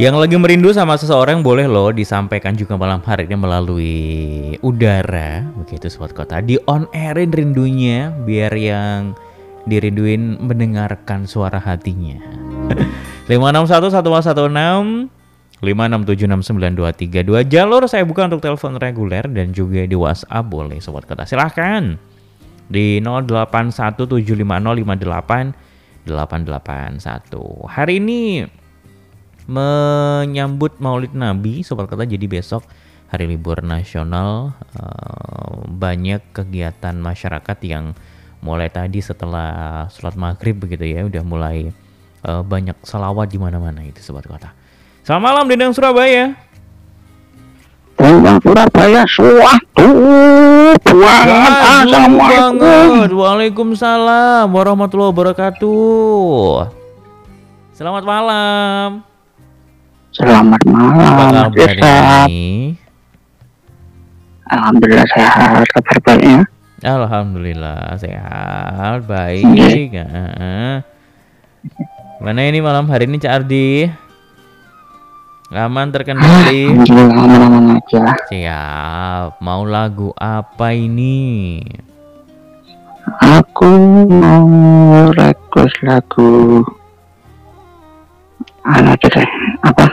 Yang lagi merindu sama seseorang boleh loh disampaikan juga malam hari ini melalui udara, begitu Sobat Kota. Di on airin rindunya biar yang dirinduin mendengarkan suara hatinya. 561 1116 5676923 jalur saya buka untuk telepon reguler dan juga di WhatsApp boleh Sobat Kota. Silahkan di 08175058 Hari ini menyambut Maulid Nabi Sobat Kota, jadi besok hari libur nasional, banyak kegiatan masyarakat yang mulai tadi setelah sholat maghrib begitu ya udah mulai banyak salawat di mana-mana itu Sobat Kota. Selamat malam Dendang Surabaya. Dendang Surabaya suatu buangan. Assalamualaikum. Waalaikumsalam warahmatullahi wabarakatuh. Selamat malam. Selamat malam. Apa kabar ini? Alhamdulillah sehat. Kabar baiknya? Alhamdulillah sehat, baik. Mana ini malam hari ini Cak Ardi? Aman terkendali? Alhamdulillah aman-aman aja. Siap. Mau lagu apa ini? Aku mau request lagu apa?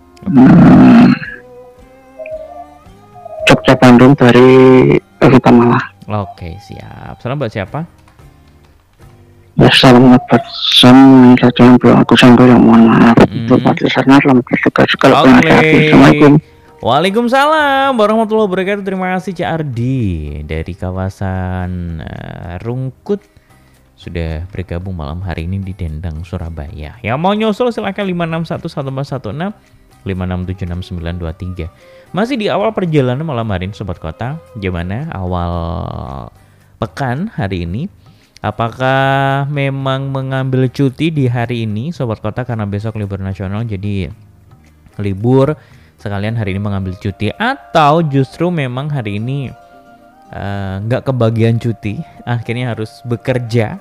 Jogja Bandung dari Rita Mala. Oke, siap. Salam buat siapa? Ya, salam buat semua saja yang belum aku sampaikan, mohon maaf. Itu pasti sana selamat bertugas kalau Assalamualaikum. Waalaikumsalam warahmatullahi wabarakatuh. Terima kasih Cak Ardi dari kawasan Rungkut sudah bergabung malam hari ini di Dendang Surabaya. Yang mau nyusul silakan 561 1116 5676923. Masih di awal perjalanan malam hari ini Sobat Kota. Gimana awal pekan hari ini? Apakah memang mengambil cuti di hari ini Sobat Kota karena besok libur nasional jadi libur sekalian hari ini mengambil cuti, atau justru memang hari ini nggak kebagian cuti akhirnya harus bekerja.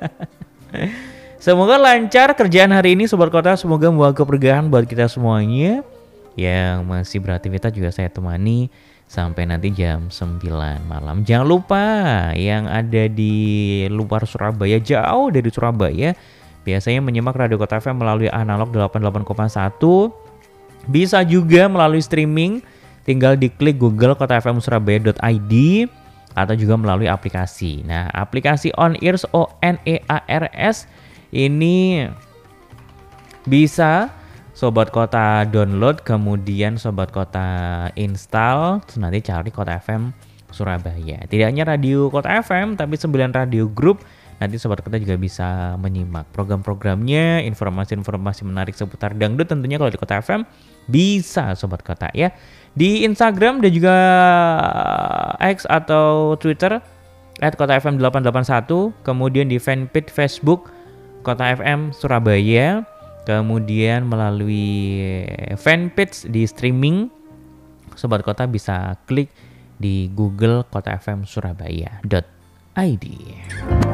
Semoga lancar kerjaan hari ini Sobat Kota, semoga membawa keberkahan buat kita semuanya. Yang masih beraktivitas juga saya temani sampai nanti jam 9 malam. Jangan lupa yang ada di luar Surabaya, jauh dari Surabaya, biasanya menyimak Radio Kota FM melalui analog 88,1. Bisa juga melalui streaming, tinggal diklik Google Kota FM Surabaya.id atau juga melalui aplikasi. Nah, aplikasi OnEars ONEARS ini bisa Sobat Kota download, kemudian Sobat Kota install, terus nanti cari Kota FM Surabaya. Tidak hanya radio Kota FM, tapi 9 radio group. Nanti Sobat Kota juga bisa menyimak program-programnya, informasi-informasi menarik seputar dangdut tentunya kalau di Kota FM bisa Sobat Kota ya. Di Instagram dan juga X atau Twitter @kotafm881, kemudian di fanpage Facebook Kota FM Surabaya, kemudian melalui fanpage di streaming Sobat Kota bisa klik di Google Kota FM Surabaya.id.